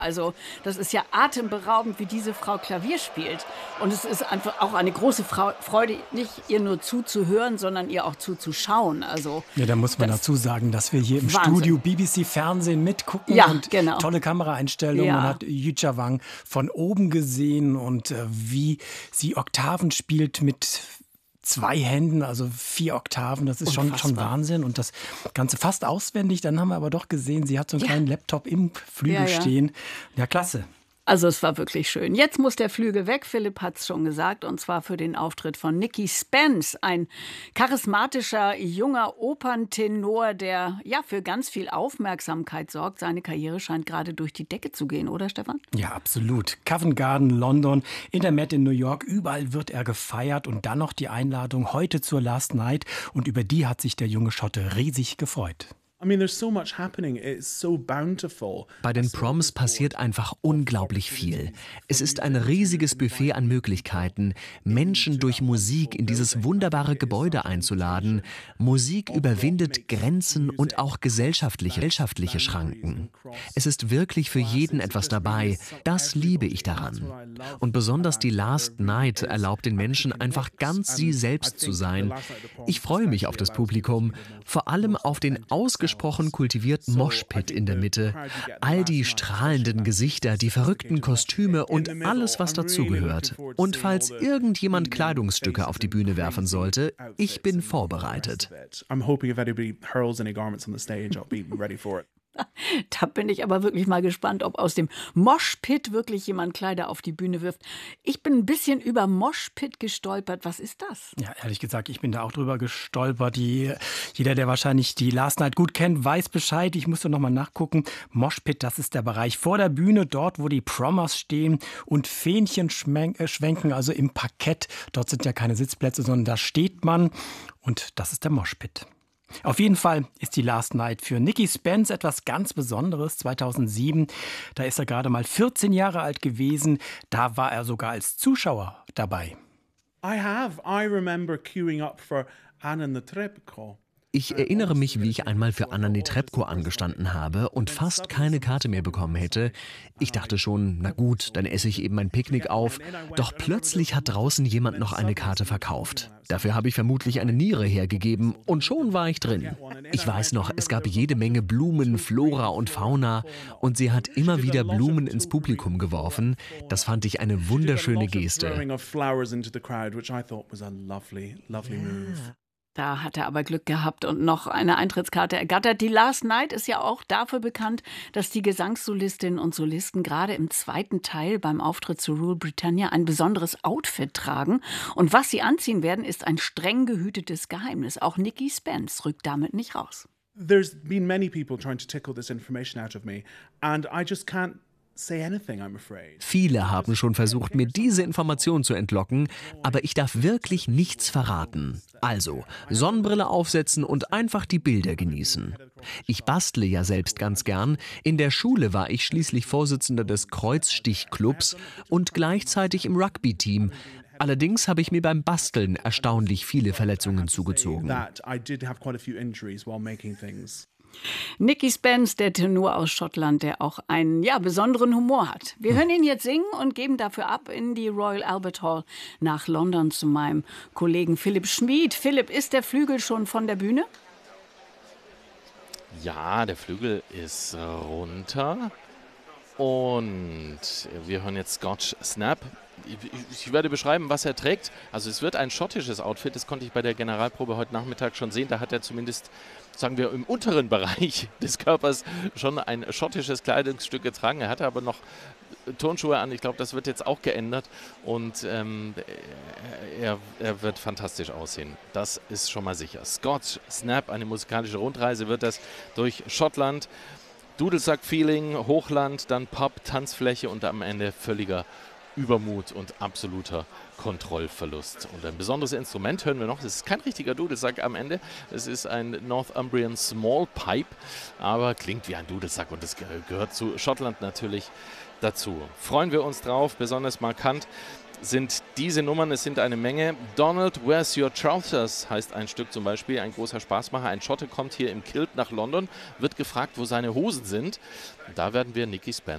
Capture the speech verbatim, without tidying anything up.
Also, das ist ja atemberaubend, wie diese Frau Klavier spielt. Und es ist einfach auch eine große Frau Freude, nicht ihr nur zuzuhören, sondern ihr auch zuzuschauen. Also, Ja, da muss man das dazu sagen, dass wir hier im Wahnsinn. Studio B B C Fernsehen mitgucken Ja, und genau. tolle Kameraeinstellungen. Man Ja. hat Yu Jia-wang von oben gesehen und äh, wie sie Oktaven spielt mit zwei Händen, also vier Oktaven. Das ist schon, schon Unfassbar. Wahnsinn. Und das Ganze fast auswendig. Dann haben wir aber doch gesehen, sie hat so einen Ja. kleinen Laptop im Ja, Flügel ja. stehen. Ja, klasse. Also, es war wirklich schön. Jetzt muss der Flügel weg, Philipp hat's schon gesagt, und zwar für den Auftritt von Nicky Spence, ein charismatischer, junger Operntenor, der ja für ganz viel Aufmerksamkeit sorgt. Seine Karriere scheint gerade durch die Decke zu gehen, oder Stefan? Ja, absolut. Covent Garden, London, in der Met in New York, überall wird er gefeiert und dann noch die Einladung heute zur Last Night und über die hat sich der junge Schotte riesig gefreut. I mean, there's so much happening. It's so bountiful. Bei den Proms passiert einfach unglaublich viel. Es ist ein riesiges Buffet an Möglichkeiten, Menschen durch Musik in dieses wunderbare Gebäude einzuladen. Musik überwindet Grenzen und auch gesellschaftliche, gesellschaftliche Schranken. Es ist wirklich für jeden etwas dabei. Das liebe ich daran. Und besonders die Last Night erlaubt den Menschen einfach ganz sie selbst zu sein. Ich freue mich auf das Publikum, vor allem auf den ausgesprochen kultivierten Moshpit in der Mitte, all die strahlenden Gesichter, die verrückten Kostüme und alles, was dazugehört. Und falls irgendjemand Kleidungsstücke auf die Bühne werfen sollte, ich bin vorbereitet. I'm hoping if anybody hurls any garments on the stage, I'll be ready for it. Da bin ich aber wirklich mal gespannt, ob aus dem Moshpit wirklich jemand Kleider auf die Bühne wirft. Ich bin ein bisschen über Moshpit gestolpert. Was ist das? Ja, ehrlich gesagt, ich bin da auch drüber gestolpert. Die, jeder, der wahrscheinlich die Last Night gut kennt, weiß Bescheid. Ich musste noch mal nachgucken. Moshpit, das ist der Bereich vor der Bühne, dort, wo die Promers stehen und Fähnchen schwenken, also im Parkett. Dort sind ja keine Sitzplätze, sondern da steht man. Und das ist der Moshpit. Auf jeden Fall ist die Last Night für Nicky Spence etwas ganz Besonderes. zweitausendsieben, da ist er gerade mal vierzehn Jahre alt gewesen. Da war er sogar als Zuschauer dabei. I have. I remember queuing up for Anna Netrebko. Ich erinnere mich, wie ich einmal für Anna Netrebko angestanden habe und fast keine Karte mehr bekommen hätte. Ich dachte schon, na gut, dann esse ich eben ein Picknick auf. Doch plötzlich hat draußen jemand noch eine Karte verkauft. Dafür habe ich vermutlich eine Niere hergegeben und schon war ich drin. Ich weiß noch, es gab jede Menge Blumen, Flora und Fauna und sie hat immer wieder Blumen ins Publikum geworfen. Das fand ich eine wunderschöne Geste. Da hat er aber Glück gehabt und noch eine Eintrittskarte ergattert. Die Last Night ist ja auch dafür bekannt, dass die Gesangssolistinnen und Solisten gerade im zweiten Teil beim Auftritt zu Rule Britannia ein besonderes Outfit tragen. Und was sie anziehen werden, ist ein streng gehütetes Geheimnis. Auch Nicky Spence rückt damit nicht raus. There's been many people trying to tickle this information out of me, and I just can't say anything, I'm afraid. Viele haben schon versucht, mir diese Information zu entlocken, aber ich darf wirklich nichts verraten. Also, Sonnenbrille aufsetzen und einfach die Bilder genießen. Ich bastle ja selbst ganz gern. In der Schule war ich schließlich Vorsitzender des Kreuzstichclubs und gleichzeitig im Rugby-Team. Allerdings habe ich mir beim Basteln erstaunlich viele Verletzungen zugezogen. Nicky Spence, der Tenor aus Schottland, der auch einen ja, besonderen Humor hat. Wir hören ihn jetzt singen und geben dafür ab in die Royal Albert Hall nach London zu meinem Kollegen Philipp Schmid. Philipp, ist der Flügel schon von der Bühne? Ja, der Flügel ist runter und wir hören jetzt Scotch Snap. Ich werde beschreiben, was er trägt. Also es wird ein schottisches Outfit, das konnte ich bei der Generalprobe heute Nachmittag schon sehen. Da hat er zumindest, sagen wir, im unteren Bereich des Körpers schon ein schottisches Kleidungsstück getragen. Er hatte aber noch Turnschuhe an. Ich glaube, das wird jetzt auch geändert. Und ähm, er, er wird fantastisch aussehen. Das ist schon mal sicher. Scotch Snap, eine musikalische Rundreise wird das durch Schottland. Dudelsack-Feeling, Hochland, dann Pub, Tanzfläche und am Ende völliger Übermut und absoluter Kontrollverlust. Und ein besonderes Instrument hören wir noch. Das ist kein richtiger Dudelsack am Ende. Es ist ein Northumbrian Small Pipe, aber klingt wie ein Dudelsack und das gehört zu Schottland natürlich dazu. Freuen wir uns drauf. Besonders markant sind diese Nummern, es sind eine Menge. Donald, Where's Your Trousers heißt ein Stück zum Beispiel, ein großer Spaßmacher. Ein Schotte kommt hier im Kilt nach London, wird gefragt, wo seine Hosen sind. Da werden wir Nicky Spence